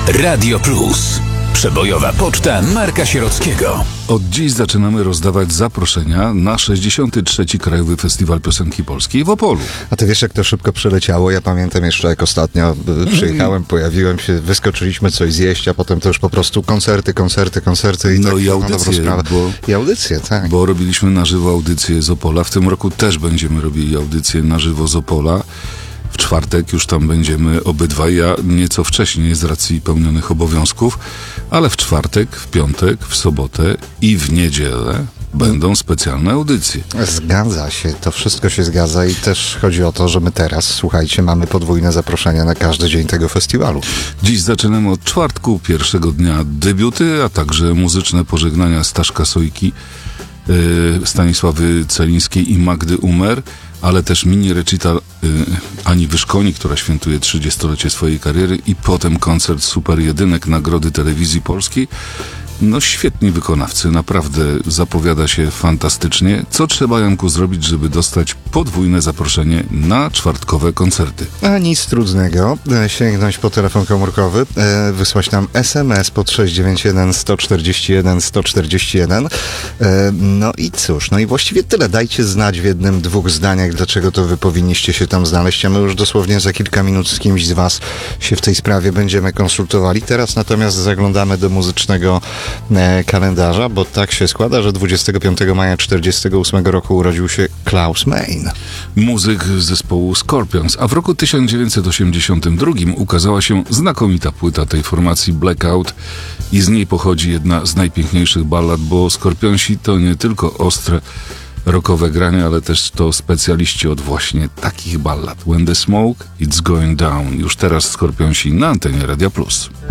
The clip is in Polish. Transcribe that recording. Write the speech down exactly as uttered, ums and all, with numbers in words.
Radio Plus. Przebojowa poczta Marka Sierockiego. Od dziś zaczynamy rozdawać zaproszenia na sześćdziesiąty trzeci Krajowy Festiwal Piosenki Polskiej w Opolu. A ty wiesz, jak to szybko przeleciało? Ja pamiętam jeszcze, jak ostatnio y, przyjechałem, pojawiłem się, wyskoczyliśmy coś zjeść, a potem to już po prostu koncerty, koncerty, koncerty i No tak i na audycje, dobrą sprawę. bo- I audycje, tak. Bo robiliśmy na żywo audycję z Opola. W tym roku też będziemy robili audycję na żywo z Opola. W czwartek już tam będziemy obydwaj, ja nieco wcześniej z racji pełnionych obowiązków, ale w czwartek, w piątek, w sobotę i w niedzielę będą specjalne audycje. Zgadza się, to wszystko się zgadza i też chodzi o to, że my teraz, słuchajcie, mamy podwójne zaproszenia na każdy dzień tego festiwalu. Dziś zaczynamy od czwartku, pierwszego dnia debiuty, a także muzyczne pożegnania Staszka Sojki, yy, Stanisławy Celińskiej i Magdy Umer, ale też mini recital y, Ani Wyszkoni, która świętuje trzydziestolecie swojej kariery, i potem koncert Super Jedynek, Nagrody Telewizji Polskiej. No świetni wykonawcy, naprawdę zapowiada się fantastycznie. Co trzeba, Janku, zrobić, żeby dostać podwójne zaproszenie na czwartkowe koncerty? A nic trudnego, e, sięgnąć po telefon komórkowy, e, wysłać nam es em es pod sześć dziewięć jeden sto czterdzieści jeden sto czterdzieści jeden. E, no i cóż, no i właściwie tyle. Dajcie znać w jednym, dwóch zdaniach, dlaczego to wy powinniście się tam znaleźć, a my już dosłownie za kilka minut z kimś z was się w tej sprawie będziemy konsultowali. Teraz natomiast zaglądamy do muzycznego e, kalendarza, bo tak się składa, że dwudziestego piątego maja czterdziestego ósmego roku urodził się Klaus Meine. Muzyk zespołu Scorpions, a w roku tysiąc dziewięćset osiemdziesiątym drugim ukazała się znakomita płyta tej formacji Blackout i z niej pochodzi jedna z najpiękniejszych ballad, bo Scorpionsi to nie tylko ostre rockowe granie, ale też to specjaliści od właśnie takich ballad. When the smoke, it's going down. Już teraz Scorpionsi na antenie Radia Plus.